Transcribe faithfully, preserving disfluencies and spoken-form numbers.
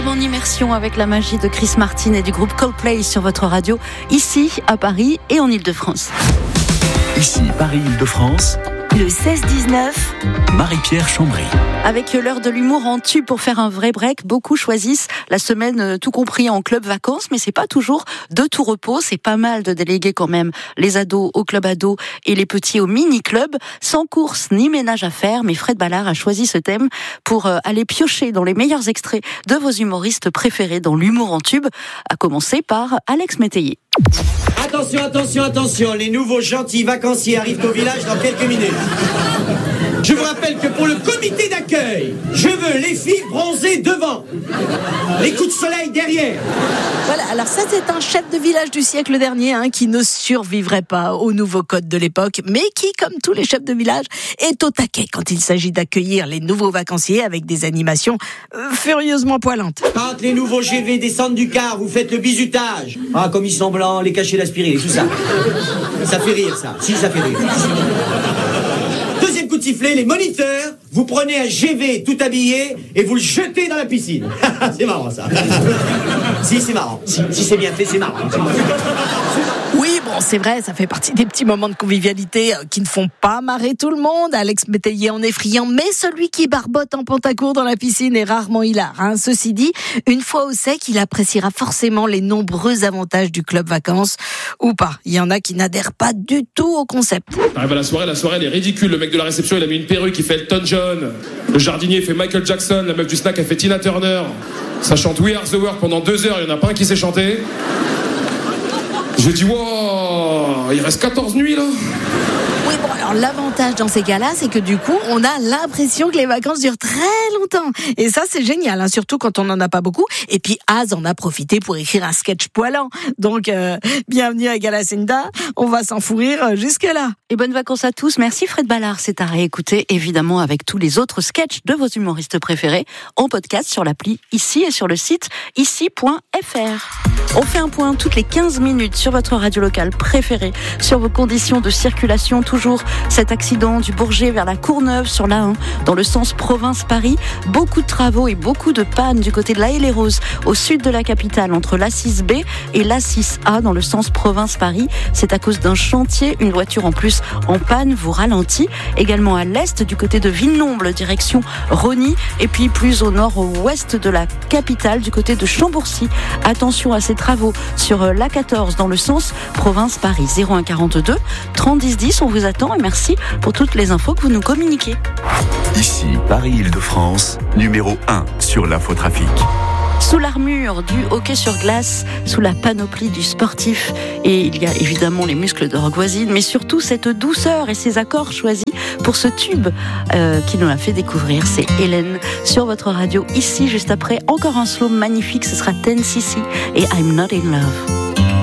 Comme en immersion avec la magie de Chris Martin et du groupe Coldplay sur votre radio, ici à Paris et en Ile-de-France. Ici, Paris-Île-de-France, le seize dix-neuf, Marie-Pierre Chambry. Avec l'heure de l'humour en tube pour faire un vrai break, beaucoup choisissent la semaine tout compris en club vacances, mais c'est pas toujours de tout repos, c'est pas mal de déléguer quand même les ados au club ado et les petits au mini-club, sans course ni ménage à faire, mais Fred Ballard a choisi ce thème pour aller piocher dans les meilleurs extraits de vos humoristes préférés dans l'humour en tube, à commencer par Alex Métayer. Attention, attention, attention, les nouveaux gentils vacanciers arrivent au village dans quelques minutes. Je vous rappelle que pour le comité d'accueil, je veux les filles bronzées devant, les coups de soleil derrière. Voilà, alors ça c'est un chef de village du siècle dernier hein, qui ne survivrait pas aux nouveaux codes de l'époque, mais qui, comme tous les chefs de village, est au taquet quand il s'agit d'accueillir les nouveaux vacanciers avec des animations euh, furieusement poilantes. Quand les nouveaux G V descendent du car, vous faites le bizutage. Ah, comme ils sont blancs, les cachets d'aspirine, tout ça. Ça fait rire, ça. Si, ça fait rire. Deuxième coup de sifflet, les moniteurs, vous prenez un G V tout habillé et vous le jetez dans la piscine. C'est marrant, ça. Si, c'est marrant. Si, si c'est bien fait, c'est marrant. Oui, bon, c'est vrai, ça fait partie des petits moments de convivialité qui ne font pas marrer tout le monde. Alex Métayer en est friand, mais celui qui barbote en pantacourt dans la piscine est rarement hilar. Hein. Ceci dit, une fois au sec, il appréciera forcément les nombreux avantages du club vacances. Ou pas, il y en a qui n'adhèrent pas du tout au concept. Arrive à la soirée, la soirée elle est ridicule. Le mec de la réception, il a mis une perruque, il fait Elton John. Le jardinier fait Michael Jackson. La meuf du snack, elle fait Tina Turner. Ça chante We Are The World pendant deux heures, il n'y en a pas un qui sait chanter. J'ai dit, wow, il reste quatorze nuits là. Oui, bon, alors l'avantage dans ces cas-là, c'est que du coup, on a l'impression que les vacances durent très longtemps. Et ça, c'est génial, hein, surtout quand on n'en a pas beaucoup. Et puis, Az en a profité pour écrire un sketch poilant. Donc, euh, bienvenue à Galacinda, on va s'en fou rire jusque-là. Et bonnes vacances à tous. Merci Fred Ballard. C'est à réécouter, évidemment, avec tous les autres sketchs de vos humoristes préférés en podcast sur l'appli Ici et sur le site ici point f r. On fait un point toutes les quinze minutes sur votre radio locale préférée, sur vos conditions de circulation. Toujours cet accident du Bourget vers la Courneuve sur l'A un, dans le sens province-Paris. Beaucoup de travaux et beaucoup de pannes du côté de la Haye-les-Roses, au sud de la capitale, entre l'A six B et l'A six A, dans le sens province-Paris. C'est à cause d'un chantier. Une voiture en plus en panne vous ralentit. Également à l'est, du côté de Villemomble, direction Rosny. Et puis plus au nord-ouest de la capitale, du côté de Chambourcy. Attention à ces travaux sur l'A quatorze, dans le sens province-Paris. zéro un quarante-deux trente dix dix, on vous attend et merci pour toutes les infos que vous nous communiquez. Ici, Paris-Île-de-France, numéro un sur l'infotrafic. Sous l'armure du hockey sur glace, sous la panoplie du sportif, et il y a évidemment les muscles de Roch Voisine, mais surtout cette douceur et ces accords choisis pour ce tube euh, qui nous l'a fait découvrir. C'est Hélène sur votre radio. Ici, juste après, encore un slow magnifique, ce sera ten C C et I'm Not In Love.